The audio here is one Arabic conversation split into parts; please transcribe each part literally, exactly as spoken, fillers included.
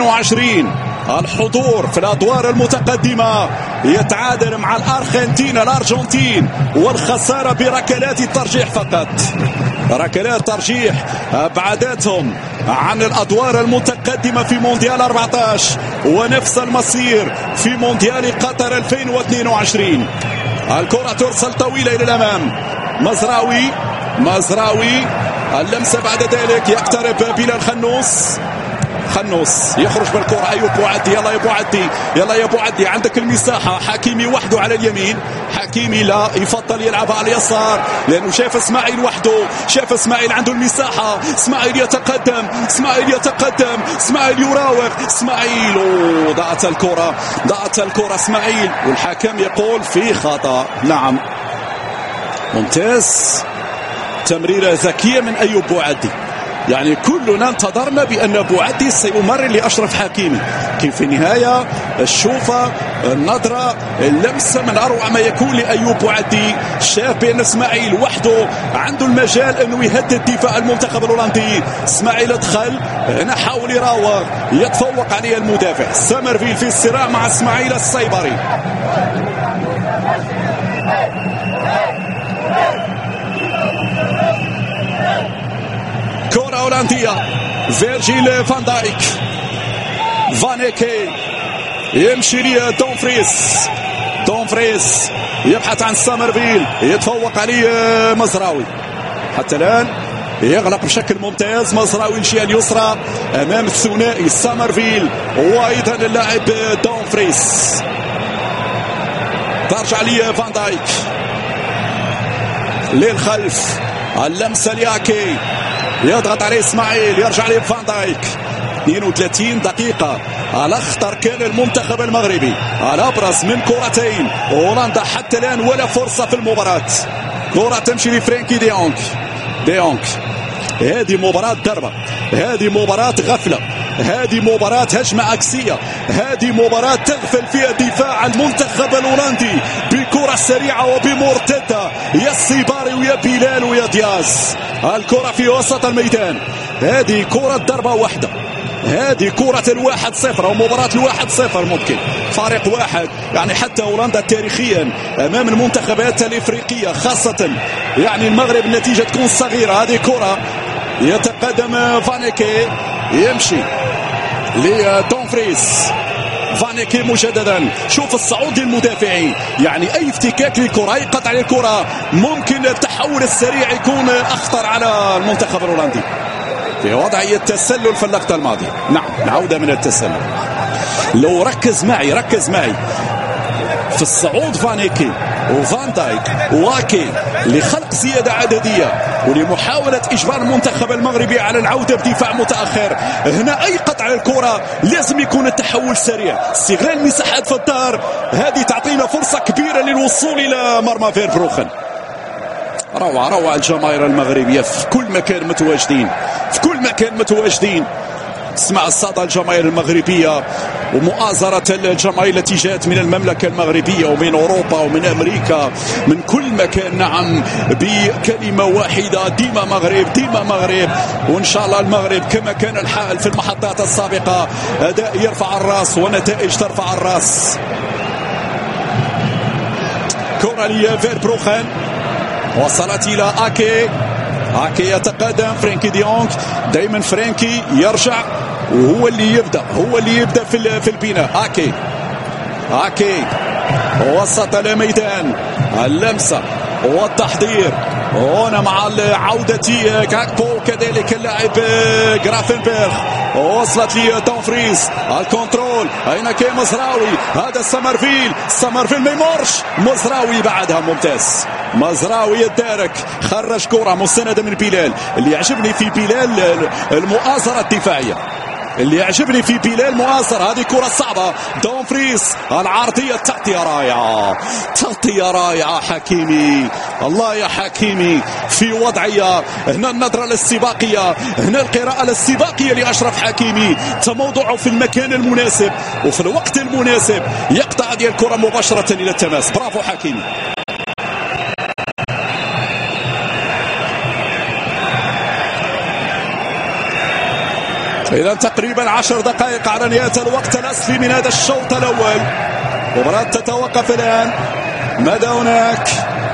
وعشرين الحضور في الادوار المتقدمه يتعادل مع الارجنتين الارجنتين والخساره بركلات الترجيح فقط. ركلات ترجيح ابعدتهم عن الادوار المتقدمه في مونديال أربعة عشر ونفس المصير في مونديال قطر ألفين واثنين وعشرين. الكره ترسل طويله الى الامام. مزراوي مزراوي اللمسه بعد ذلك يقترب بلال خنوس. خنوس يخرج بالكره. ايوب بوعدي. يلا يا بوعدي يلا يا بوعدي عندك المساحه. حكيمي وحده على اليمين. حكيمي لا يفضل يلعبها على اليسار لانه شاف اسماعيل وحده. شاف اسماعيل عنده المساحه. اسماعيل يتقدم. اسماعيل يتقدم. اسماعيل يراوغ. اسماعيل ضاعت الكره. ضاعت الكره اسماعيل والحكم يقول في خطا. نعم ممتاز. تمريره ذكيه من ايوب بوعدي. يعني كلنا انتظرنا بأن بوعدي سيمرر لأشرف حكيمي. كيف في النهاية الشوفة النظرة اللمسة من أروع ما يكون لأيوب بوعدي. شاف بأن اسماعيل وحده عنده المجال أنه يهدد دفاع المنتخب الهولندي. اسماعيل دخل هنا حاول يراوغ يتفوق عليه المدافع. سامرفيل في الصراع مع اسماعيل السيبري. كرة هولندية. فيرجيل فان دايك. فانيكي يمشي لي دومفريس. دومفريس يبحث عن سامرفيل يتفوق عليه مزراوي. حتى الآن يغلق بشكل ممتاز. مزراوي الجهة اليسرى أمام الثنائي سامرفيل وأيضا اللاعب دومفريس. ترجع لي فان دايك للخلف. اللمسة لياكي يضغط عليه اسماعيل. يرجع عليه فان دايك. اثنين وثلاثين دقيقة. الأخطر كان المنتخب المغربي. الأبرز من كرتين. هولندا حتى الآن ولا فرصة في المباراة. كرة تمشي لفرانكي ديونغ. ديونغ هذه مباراة ضربة. هذه مباراة غفلة. هذه مباراة هجمة عكسية. هذه مباراة تغفل فيها دفاع المنتخب الهولندي بكرة سريعة وبمرتدة. يا السيباري ويا بلال ويا دياز. الكرة في وسط الميدان. هذه كرة ضربة واحدة. هذه كرة الواحد صفر أو مباراة الواحد صفر. ممكن فريق واحد يعني حتى هولندا تاريخيا أمام المنتخبات الإفريقية خاصة يعني المغرب النتيجة تكون صغيرة. هذه كرة يتقدم فانيكي يمشي لدومفريس. فانيكي مجددا. شوف الصعود للمدافعين يعني اي افتكاك للكره اي قطع للكره ممكن التحول السريع يكون اخطر على المنتخب الهولندي في وضعيه التسلل في اللقطه الماضيه. نعم العوده من التسلل. لو ركز معي ركز معي في الصعود فانيكي وفان دايك واكي لخلق زيادة عددية ولمحاولة إجبار المنتخب المغربي على العودة بدفاع متأخر. هنا أي قطع الكرة لازم يكون التحول سريع. استغلال المساحات في الدار هذه تعطينا فرصة كبيرة للوصول إلى مرمى فيربروخن. روعة روعة الجماهير المغربية في كل مكان متواجدين. في كل مكان متواجدين. تسمع الصدى الجماهير المغربية ومؤازرة الجماهير التي جاءت من المملكة المغربية ومن أوروبا ومن أمريكا من كل مكان. نعم بكلمة واحدة ديما مغرب ديما مغرب. وإن شاء الله المغرب كما كان الحال في المحطات السابقة أداء يرفع الرأس ونتائج ترفع الرأس. كرة لفيربروخن وصلت إلى أكي. أكي يتقدم. فرانكي ديونغ دائما فرانكي يرجع وهو اللي يبدأ هو اللي يبدأ في في البناء. أكي أكي وسط الميدان. اللمسة والتحضير هنا مع عودة كاكبو كذلك اللاعب غرافنبرغ. وصلت لي دومفريس. الكنترول أين كان مزراوي. هذا سامرفيل. سامرفيل ما يمرش. مزراوي بعدها ممتاز. مزراوي يدارك خرج كرة مستندة من بلال. اللي يعجبني في بلال المؤازرة الدفاعية. اللي يعجبني في بلال مؤازرة. هذه كرة صعبة. دومفريس العرضية تغطية رائعة. تغطية رائعة حكيمي. الله يا حكيمي في وضعية. هنا النظرة للسباقية. هنا القراءة للسباقية لأشرف حكيمي. تموضعه في المكان المناسب وفي الوقت المناسب. يقطع هذه الكرة مباشرة إلى التماس. برافو حكيمي. إذا تقريبا عشر دقائق على نهاية الوقت الأصلي من هذا الشوط الأول. مباراة تتوقف الآن. ماذا هناك؟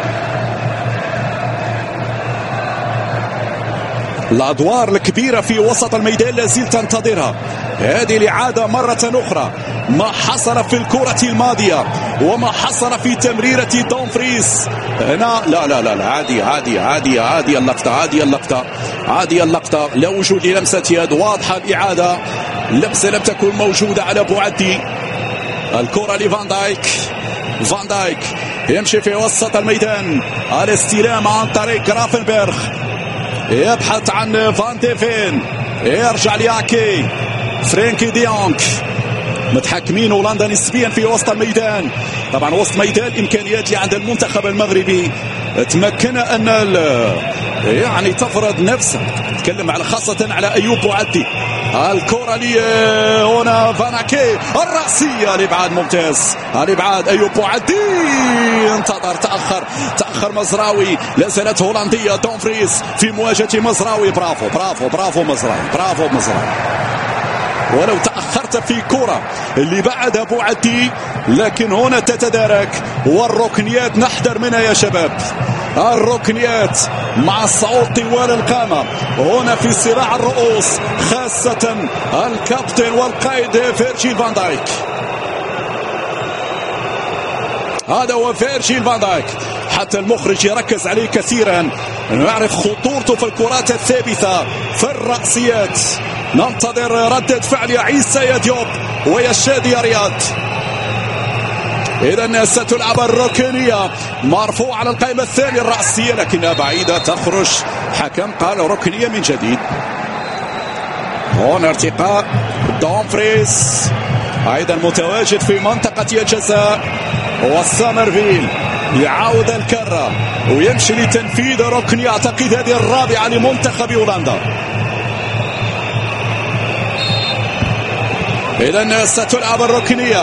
الأدوار الكبيرة في وسط الميدان لازلت تنتظرها. هذه الإعادة مرة أخرى، ما حصل في الكرة الماضية وما حصل في تمريرة دومفريس هنا. لا لا لا عادي عادي عادي عادي اللقطة عادي اللقطة عادي اللقطة لا وجود للمسة يد. واضحة الإعادة، اللمسة لم تكن موجودة على بوعدي. الكرة لفان دايك. فان دايك يمشي في وسط الميدان، الاستلام عن طريق غرافنبرغ، يبحث عن فان ديفين، يرجع لياكي. فرانكي ديونغ متحكمين هولندا نسبيا في وسط الميدان. طبعا وسط ميدان الامكانيات اللي عند المنتخب المغربي تمكن ان يعني تفرض نفسها. نتكلم على خاصه على ايوب بوعدي. الكره لي هنا فاناكي، الراسيه لابعاد ممتاز، الابعاد ايوب بوعدي انتظر، تاخر تاخر مزراوي. لا زالت هولنديه دومفريس في مواجهه مزراوي. برافو برافو برافو مزراوي، برافو مزراوي. ولو تأخرت في كرة اللي بعدها بوعدي، لكن هنا تتدارك. والركنيات نحذر منها يا شباب، الركنيات مع الصعود طوال القامة هنا في صراع الرؤوس، خاصة الكابتن والقائد فيرجيل فان دايك. هذا هو فيرجيل فان دايك، حتى المخرج يركز عليه كثيرا، نعرف خطورته في الكرات الثابتة في الرأسيات. ننتظر ردة فعل يا عيسى يا ديوب ويا شادي يا رياض. إذا ستلعب الركنية مرفوع على القائمة الثانية الرأسية، لكنها بعيدة تخرج. حكم قال ركنية من جديد. هنا ارتقاء دومفريس أيضا متواجد في منطقة الجزاء، والسامرفيل يعاود الكرة ويمشي لتنفيذ ركنية. أعتقد هذه الرابعة لمنتخب هولندا. إذا ستلعب الركنية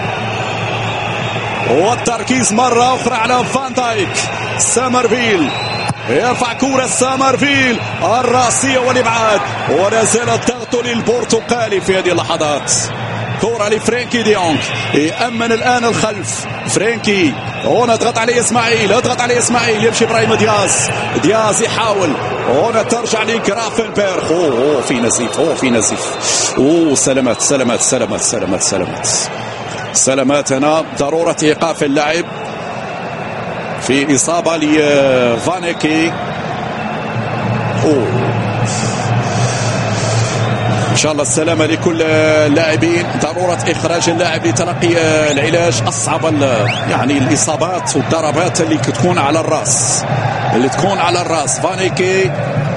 والتركيز مرة أخرى على فان دايك. سامرفيل يرفع كرة، سامرفيل الرأسية والإبعاد، ولا زال الضغط للبرتقالي في هذه اللحظات. كرة لفرانكي ديونغ يأمن الآن الخلف. فرانكي هنا اضغط عليه إسماعيل، اضغط عليه إسماعيل، يمشي إبراهيم دياز. دياز يحاول، هنا ترجع لغرافنبرغ. أوه, أوه في نزيف، أوه في نزيف. أوه سلامات سلامات سلامات سلامات سلامات سلامات. هنا ضرورة إيقاف اللاعب في إصابة لفانيكي. أوه إن شاء الله السلامة لكل اللاعبين. ضرورة إخراج اللاعب لتلقي العلاج. أصعب يعني الإصابات والضربات اللي تكون على الرأس، اللي تكون على الرأس. فانيكي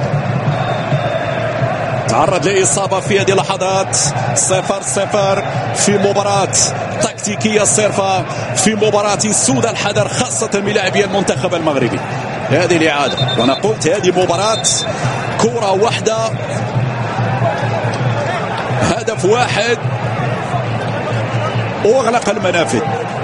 تعرض لإصابة في هذه اللحظات. صفر صفر في مباراة تكتيكية صرفة، في مباراة سود الحذر خاصة من لاعبي المنتخب المغربي. هذه الإعادة، وأنا قلت هذه مباراة كرة واحدة، هدف واحد، واغلق المنافذ.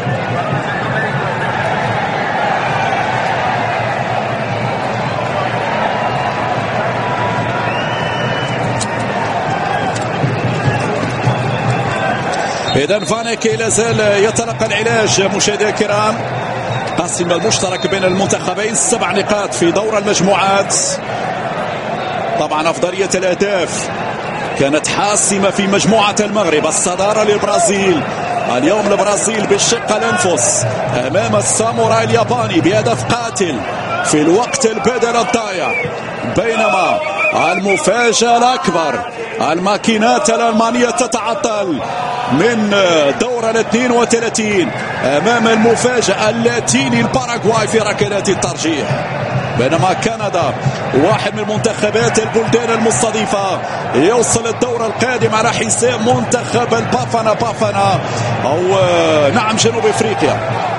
إذن فانيكي لا زال يتلقى العلاج. مشاهدينا الكرام، قاسم المشترك بين المنتخبين سبع نقاط في دور المجموعات. طبعا أفضلية الأهداف كانت حاسمة في مجموعة المغرب. الصدارة للبرازيل اليوم، البرازيل بالشق الأنفس أمام الساموراي الياباني بهدف قاتل في الوقت البدل الضايع. بينما المفاجأة الأكبر، الماكينات الألمانية تتعطل من دور الاثنين وثلاثين أمام المفاجأة اللاتيني الباراغواي في ركلات الترجيح. بينما كندا واحد من منتخبات البلدان المستضيفة يوصل الدور القادم على حساب منتخب البافانا بافانا أو نعم جنوب أفريقيا.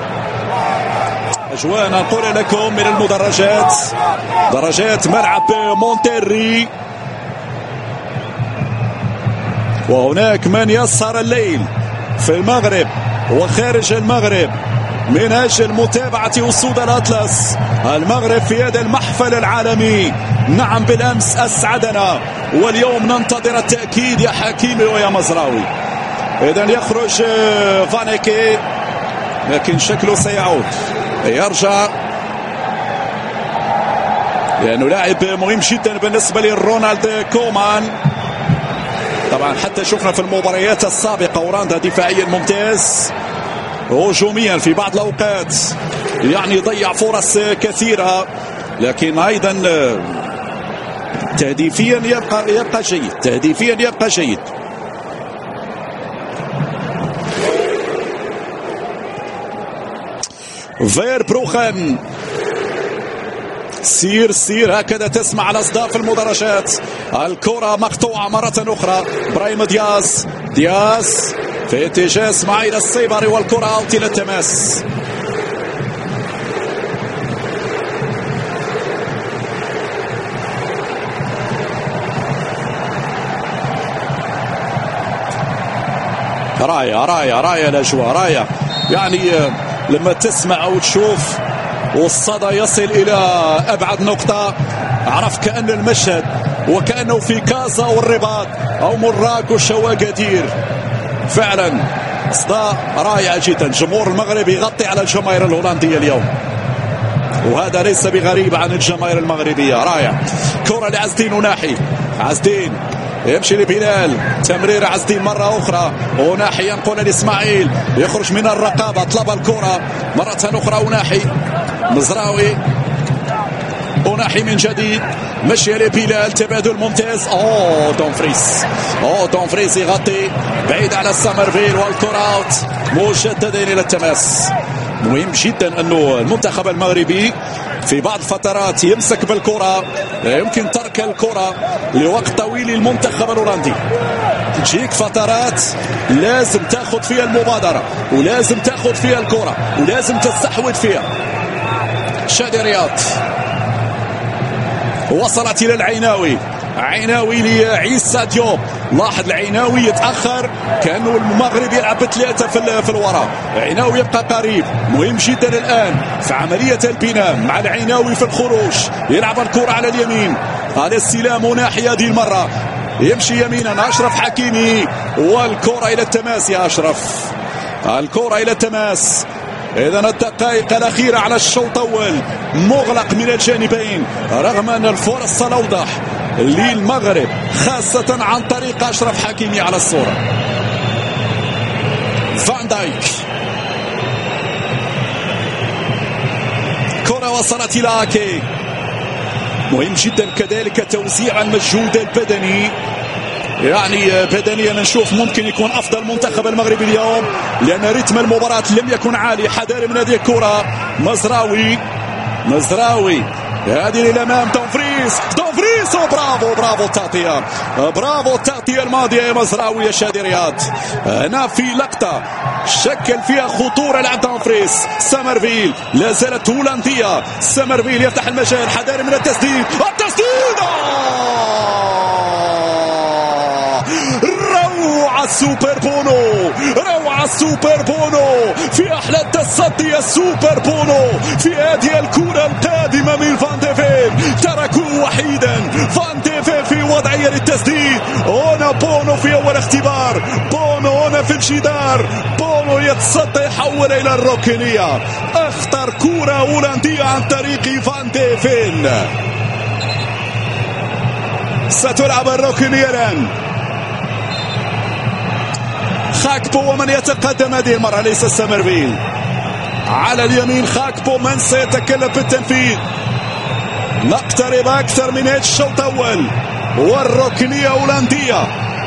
أجواء نقول لكم من المدرجات، درجات ملعب مونتيري، وهناك من يسهر الليل في المغرب وخارج المغرب من أجل متابعة أسود الأطلس. المغرب في هذا المحفل العالمي، نعم بالأمس أسعدنا واليوم ننتظر التأكيد يا حكيمي ويا مزراوي. إذن يخرج فانيكي لكن شكله سيعود يرجع لأنه لاعب مهم جدا بالنسبة لرونالد كومان. طبعا حتى شفنا في المباريات السابقة هولندا دفاعيا ممتاز، هجوميا في بعض الأوقات يعني ضيع فرص كثيرة، لكن أيضا تهديفيا يبقى يبقى جيد، تهديفيا يبقى جيد. فير بروخن سير سير هكذا تسمع على اصداف المدرجات. الكرة مقطوعة مرة أخرى. برايم دياز دياز في اتجاه اسماعيل السيبري والكرة أوت إلى التماس. راية راية راية الأجواء راية، يعني لما تسمع أو تشوف والصدى يصل إلى أبعد نقطة، عرفت كأن المشهد وكأنه في كازا والرباط أو مراكش وأكادير. فعلا صدى رائع جدا. جمهور المغرب يغطي على الجماهير الهولندية اليوم، وهذا ليس بغريب عن الجماهير المغربية. رائع. كرة لعزدين وناحي، عزدين يمشي لبلال، تمرير عزدين مرة أخرى، وناحي ينقل لإسماعيل، يخرج من الرقابة، طلب الكرة مرة أخرى وناحي، مزراوي وناحي من جديد، مشي لبلال، تبادل ممتاز. أوه دومفريس، أوه دومفريس يغطي بعيد على سامرفيل والكرة أوت مجددا إلى التماس. مهم جدا أنه المنتخب المغربي في بعض الفترات يمسك بالكرة، لا يمكن ترك الكرة لوقت طويل للمنتخب الهولندي. تجيك فترات لازم تاخذ فيها المبادرة، ولازم تاخذ فيها الكرة، ولازم تستحوذ فيها. شادي رياض وصلت إلى العيناوي، عيناوي لعيسى ديوب. لاحظ العيناوي يتأخر كأنه المغرب يلعب بثلاثة في, في الوراء. عيناوي يبقى قريب، مهم جدا الآن في عملية البناء مع العيناوي في الخروج. يلعب الكرة على اليمين، هذا السلام ناحية هذه المرة، يمشي يمينا أشرف حكيمي والكرة إلى التماس. يا أشرف الكرة إلى التماس. إذا الدقائق الأخيرة على الشوط الأول مغلق من الجانبين، رغم أن الفرص الأوضح للمغرب خاصة عن طريق أشرف حكيمي على الصورة. فان دايك، كرة وصلت إلى أكي. مهم جدا كذلك توزيع المجهود البدني، يعني بدنيا نشوف ممكن يكون افضل منتخب المغرب اليوم، لان رتم المباراة لم يكن عالي. حذر من هذه الكرة. مزراوي مزراوي هذه للامام، دومفريس دومفريس برافو برافو التغطية، برافو التغطية الماضية يا مزراوي يا شادي رياض. هنا في لقطة شكل فيها خطورة لعند دومفريس. سامرفيل لا زالت هولندية، سامرفيل يفتح المجال، حذر من التسديد، التسديد روعة سوبر بونو، روعة سوبر بونو في أحلى التصدي. السوبر بونو في هذه الكرة القادمة من فان ديفين، تركوه وحيدا. فان ديفين في وضعية للتسديد. هنا بونو في أول اختبار، بونو هنا في الجدار، بونو يتصدى يحول إلى الركنية. أخطر كرة هولندية عن طريق فان ديفين. ستلعب الركنية الآن. خاكبو ومن يتقدم هذه المرة ليس سامرفيل. على اليمين خاكبو من سيتكلم بالتنفيذ. نقترب أكثر من هذا الشوط الأول، والركنية هولندية.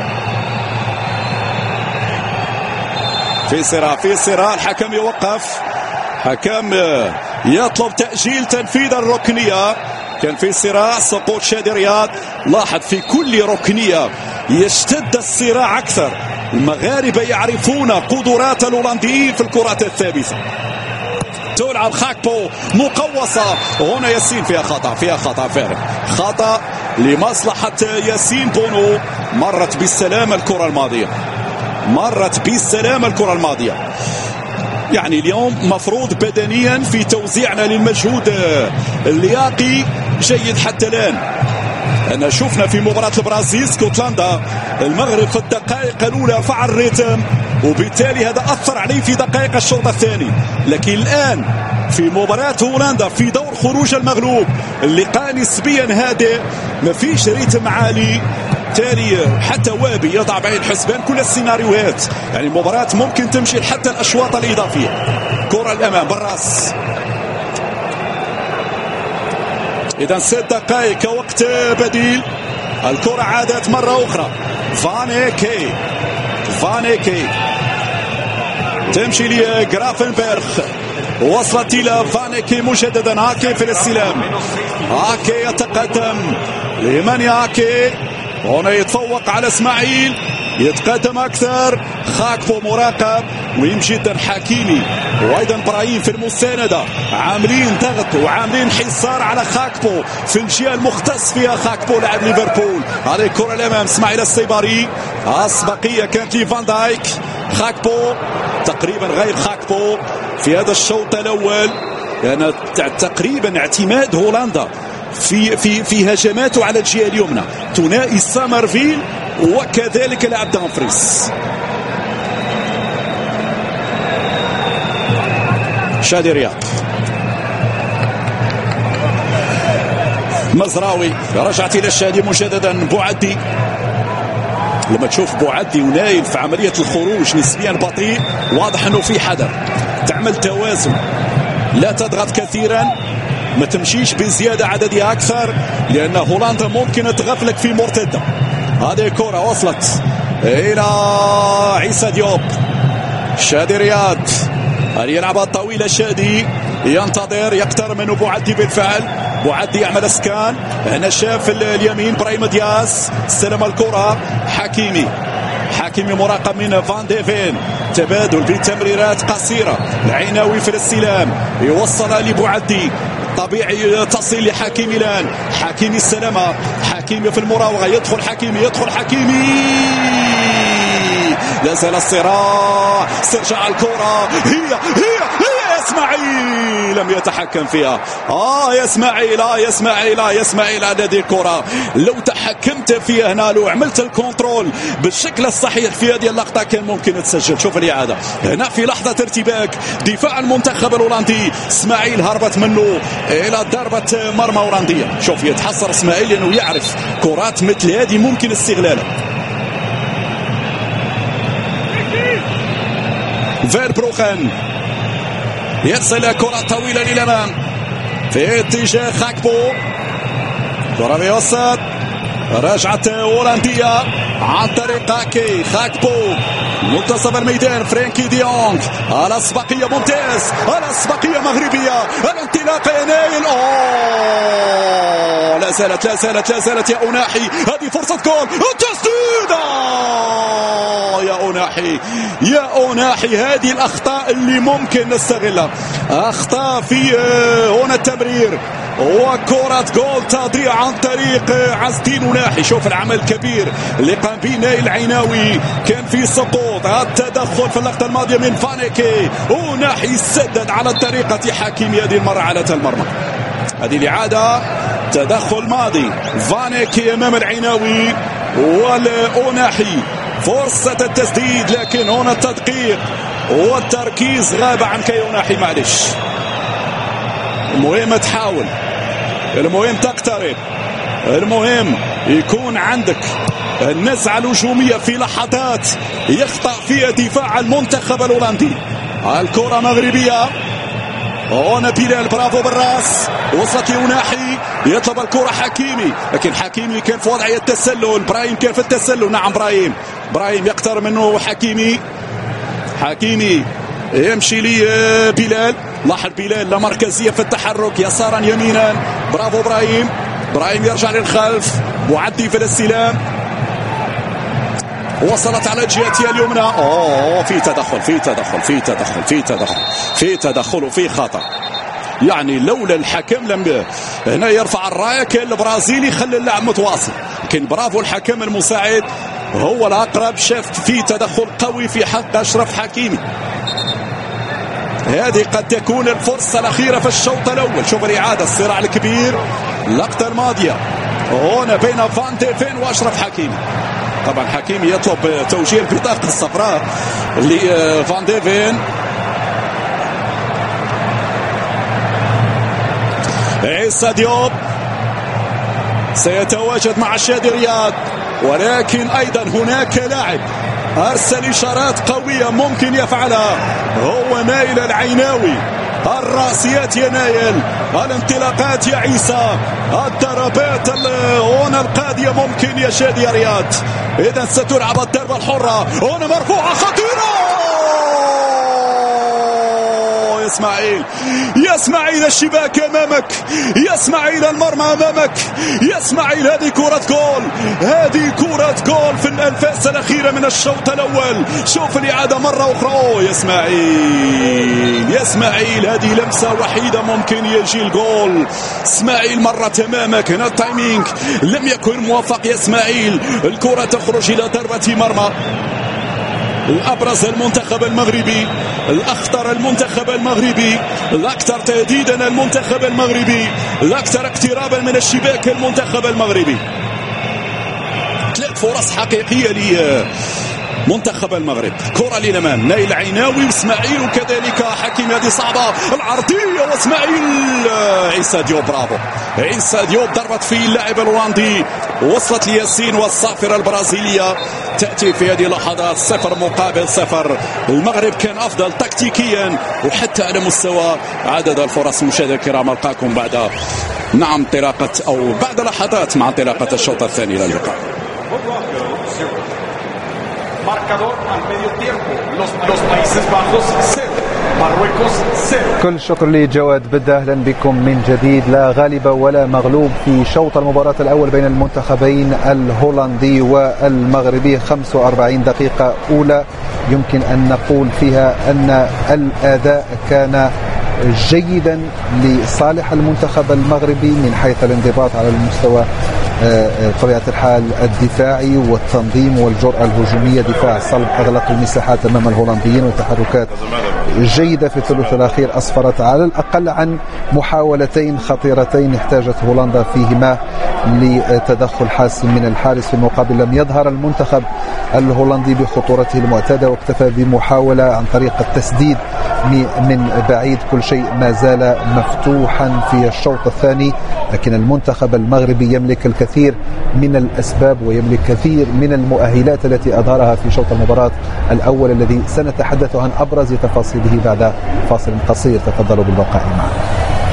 في صراع في صراع، الحكم يوقف، حكم يطلب تأجيل تنفيذ الركنية. كان في صراع، سقوط شادي رياض. لاحظ في كل ركنية يشتد الصراع أكثر. المغاربة يعرفون قدرات الهولنديين في الكرات الثابتة. تلعب خاكبو مقوصة، هنا ياسين فيها خطأ، فيها خطأ فارغ، خطأ لمصلحة ياسين بونو. مرت بالسلامة الكرة الماضية، مرت بالسلامة الكرة الماضية. يعني اليوم مفروض بدنيا في توزيعنا للمجهود اللياقي جيد حتى الآن. أنا شفنا في مباراة البرازيل اسكتلندا المغرب في الدقائق الأولى فعل الريتم، وبالتالي هذا أثر عليه في دقائق الشوط الثاني. لكن الآن في مباراة هولندا في دور خروج المغلوب اللقاء نسبيا هادئ، ما فيش ريتم عالي، تالي حتى وابي يضع بعين الحسبان كل السيناريوهات. يعني المباراة ممكن تمشي حتى الأشواط الإضافية. كرة الأمام بالراس، إذا ست دقائق كوقت بديل. الكرة عادت مرة أخرى، فانيكي فانيكي تمشي لجرافنبرغ، وصلت إلى فانيكي مجددا. هاكي في الاستلام، هاكي يتقدم لمن هاكي هنا يتفوق على اسماعيل، يتقدم اكثر. خاكبو مراقب مهم جدا. حكيمي وايضا ابراهيم في المساندة عاملين ضغط وعاملين حصار على خاكبو في الجهة المختص فيها خاكبو لاعب ليفربول. هذه الكرة الامام اسماعيل السيباري، السبقية كانت لفان دايك. خاكبو تقريبا غير خاكبو في هذا الشوط الاول، لان يعني تقريبا اعتماد هولندا في في في هجماته على الجهه اليمنى، ثنائي سامرفيل وكذلك لاعب دامفريس. شادي رياض، مزراوي، رجعت الى الشادي مجددا. بوعدي، لما تشوف بوعدي ونايل في عمليه الخروج نسبيا بطيء، واضح انه في حذر، تعمل توازن، لا تضغط كثيرا، ما تمشيش بزيادة عددية أكثر، لأن هولندا ممكن تغفلك في مرتدة. هذه الكرة وصلت إلى عيسى ديوب. شادي رياض يلعبها الطويلة، شادي ينتظر، يقترب منه بوعدي بالفعل. بوعدي يعمل اسكان، هنا شاف اليمين برايم دياس، استلم الكرة حكيمي. حكيمي مراقب من فان ديفين، تبادل بتمريرات قصيرة. العيناوي في الاستلام يوصلها لبوعدي، طبيعي تصل لحكيمي الآن. حكيمي السلامة، حكيمي في المراوغة، يدخل حكيمي، يدخل حكيمي، لا زال الصراع، استرجع الكرة، هي هي هي اسماعيل لم يتحكم فيها. اه يا اسماعيل، اه يا اسماعيل، اه يا اسماعيل، هذه الكرة لو تحكمت فيها هنا، لو عملت الكنترول بالشكل الصحيح في هذه اللقطة كان ممكن تسجل. شوف الإعادة هنا في لحظة ارتباك دفاع المنتخب الهولندي، اسماعيل هربت منه إلى ضربة مرمى هولندية. شوف يتحسر اسماعيل لأنه يعرف كرات مثل هذه ممكن استغلالها. فيربروخن يرسل كرة طويلة للأمام في اتجاه خاكبو، كرة بيوسط، رجعت هولندية عن طريق هاكي. خاكبو منتصف الميدان، فرانكي ديونغ، الأسبقية ممتاز، الأسبقية مغربية، الانطلاقة ينايل. أوه لا زالت لا زالت لا زالت يا أناحي، هذه فرصة جول، التسديد يا أناحي يا أناحي. هذه الأخطاء اللي ممكن نستغلها، أخطاء في هنا التمرير، وكرة جول تضيع عن طريق عز الدين أناحي. شوف العمل الكبير اللي قام به نايل العيناوي، كان في سقوط، التدخل في اللقطة الماضية من فانيكي، أناحي سدد على طريقة حكيمي هذه المرة على المرمى. هذه الإعادة تدخل ماضي، فانيكي أمام العيناوي والأناحي، فرصة التسديد، لكن هنا التدقيق والتركيز غاب عن كي أناحي. معلش، المهم تحاول، المهم تقترب، المهم يكون عندك النزعة الهجومية في لحظات يخطأ فيها دفاع المنتخب الهولندي. الكرة مغربية، هنا بلال، برافو بالراس، وصلت لأناحي، يطلب الكرة حكيمي، لكن حكيمي كان في وضعية التسلل، برايم كان في التسلل. نعم برايم، برايم يقترب منه حكيمي، حكيمي يمشي لي بلال، لاحظ بلال لا مركزية في التحرك يسارا يمينا. برافو برايم، برايم يرجع للخلف، معدي في الاستلام، وصلت على جهتها اليمنى. اوه في تدخل في تدخل في تدخل في تدخل في تدخل وفي خطأ. يعني لولا الحكم لم هنا يرفع الراية كان البرازيلي يخلي اللعب متواصل، لكن برافو الحكم المساعد هو الأقرب، شاف في تدخل قوي في حق أشرف حكيمي. هذه قد تكون الفرصة الأخيرة في الشوط الأول. شوف الإعادة، الصراع الكبير، اللقطة الماضية هنا بين فان ديفين واشرف حكيمي. طبعا حكيمي يطلب توجيه البطاقه الصفراء لفان ديفين. عيسى ديوب سيتواجد مع الشادي رياض، ولكن ايضا هناك لاعب ارسل اشارات قويه ممكن يفعلها، هو نايل العيناوي. الراسيات يا نايل، الانطلاقات يا عيسى، الضربات هنا القاديه ممكن يا شادي رياض. اذا ستلعب الضربه الحره، هنا مرفوعه خطيره يا اسماعيل، يا اسماعيل الشباك امامك، يا اسماعيل المرمى امامك، يا اسماعيل هذه كرة جول، هذه كرة جول في الانفاس الاخيرة من الشوط الاول. شوف الاعادة مرة اخرى. أوه يا اسماعيل، يا اسماعيل هذه لمسة وحيدة ممكن يجي الجول. اسماعيل مرت امامك، هنا التايمينج لم يكن موفق يا اسماعيل، الكرة تخرج الى ضربة مرمى. الأبرز المنتخب المغربي، الأخطر المنتخب المغربي، الأكثر تهديدا المنتخب المغربي، الأكثر اقترابا من الشباك المنتخب المغربي. ثلاث فرص حقيقية لمنتخب المغرب. كرة للأمام، نايل عيناوي واسماعيل وكذلك حكيم. هذه صعبة العرضية واسماعيل. عيسى ديوب، برافو عيسى ديوب، ضربت في اللاعب الرواندي، وصلت لياسين والصافرة البرازيلية. تأتي في هذه اللحظات صفر مقابل صفر. المغرب كان أفضل تكتيكيا وحتى على مستوى عدد الفرص. مشاهدينا الكرام، ألقاكم بعد نعم انطلاقة أو بعد لحظات مع انطلاقة الشوط الثاني. إلى اللقاء. كل الشكر لجواد بدة. أهلا بكم من جديد. لا غالب ولا مغلوب في شوط المباراة الأول بين المنتخبين الهولندي والمغربي. خمسة وأربعين دقيقة أولى يمكن أن نقول فيها أن الأداء كان جيدا لصالح المنتخب المغربي من حيث الانضباط على المستوى بطبيعة الحال الدفاعي والتنظيم والجرأة الهجومية. دفاع صلب، أغلق المساحات أمام الهولنديين، وتحركات جيدة في الثلث الأخير أسفرت على الأقل عن محاولتين خطيرتين احتاجت هولندا فيهما لتدخل حاسم من الحارس. في المقابل لم يظهر المنتخب الهولندي بخطورته المعتادة، واكتفى بمحاولة عن طريق التسديد من بعيد. كل شيء ما زال مفتوحا في الشوط الثاني، لكن المنتخب المغربي يملك الكثير من الأسباب ويملك كثير من المؤهلات التي أظهرها في شوط المباراة الأول الذي سنتحدث عن أبرز تفاصيله بعد فاصل قصير. تفضلوا بالبقاء معنا.